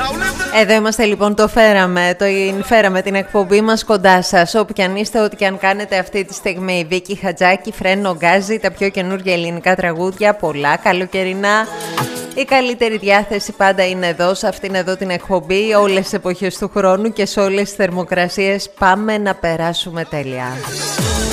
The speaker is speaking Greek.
Εδώ είμαστε λοιπόν, το φέραμε την εκπομπή μας κοντά σας. Όπου κι αν είστε, ό,τι κι αν κάνετε αυτή τη στιγμή. Βίκη Χατζάκη, Φρένο Γκάζι, τα πιο καινούργια ελληνικά τραγούδια, πολλά καλοκαιρινά. Η καλύτερη διάθεση πάντα είναι εδώ, σε αυτήν εδώ την εκπομπή. Όλες τις εποχές του χρόνου και σε όλες τις θερμοκρασίες. Πάμε να περάσουμε τέλεια.